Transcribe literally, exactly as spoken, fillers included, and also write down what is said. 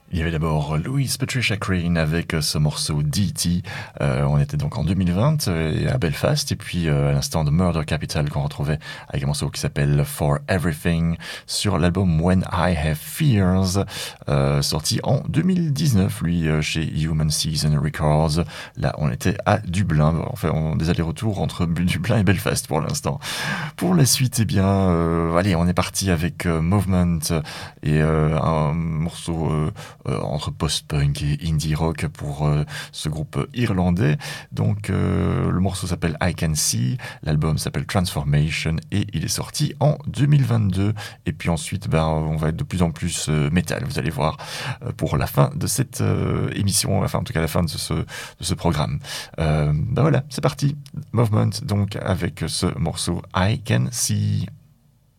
Il y avait d'abord Louise Patricia Crane avec ce morceau D T. Euh, on était donc en deux mille vingt euh, à Belfast, et puis euh, à l'instant de Murder Capital qu'on retrouvait avec un morceau qui s'appelle For Everything sur l'album When I Have Fears, euh, sorti en deux mille dix-neuf, lui euh, chez Human Season Records. Là, on était à Dublin. Enfin, on des allers-retours entre Dublin et Belfast pour l'instant. Pour la suite, eh bien, euh, allez, on est parti avec euh, Movement et euh, un morceau euh, Euh, entre post-punk et indie rock pour euh, ce groupe irlandais. Donc euh, le morceau s'appelle I Can See, l'album s'appelle Transformation et il est sorti en deux mille vingt-deux. Et puis ensuite, ben, on va être de plus en plus euh, métal, vous allez voir, euh, pour la fin de cette euh, émission, enfin en tout cas la fin de ce, de ce programme. Euh, ben voilà, c'est parti. Movement donc avec ce morceau I Can See.